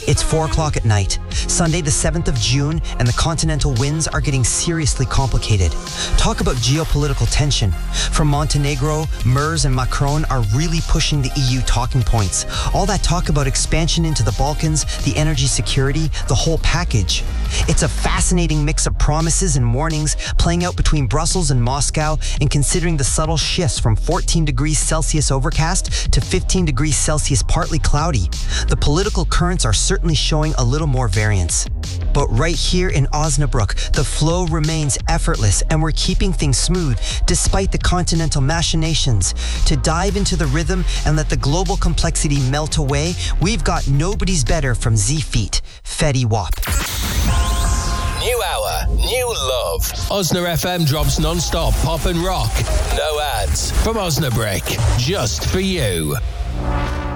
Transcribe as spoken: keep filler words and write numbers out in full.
It's four o'clock at night, Sunday the seventh of June, and the continental winds are getting seriously complicated. Talk about geopolitical tension. From Montenegro, Merz and Macron are really pushing the E U talking points. All that talk about expansion into the Balkans, the energy security, the whole package. It's a fascinating mix of promises and warnings playing out between Brussels and Moscow, and considering the subtle shifts from fourteen degrees Celsius overcast to fifteen degrees Celsius partly cloudy. The political currents are certainly showing a little more variance. But right here in Osnabrück, the flow remains effortless and we're keeping things smooth despite the continental machinations. To dive into the rhythm and let the global complexity melt away, we've got nobody's better from Z-Feet, Fetty Wap. New hour, new love. Osna F M drops non-stop pop and rock. No ads. From Osnabrück, just for you.